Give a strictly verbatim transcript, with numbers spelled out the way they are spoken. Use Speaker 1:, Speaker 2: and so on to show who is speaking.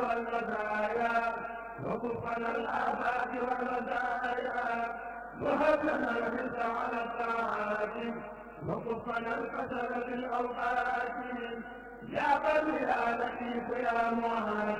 Speaker 1: والمزايا وكفنا الآفات والمزايا وهب لنا الحرص على الطاعات وكفنا الكسل في الأوقات يا قوي يا لطيف يا معافي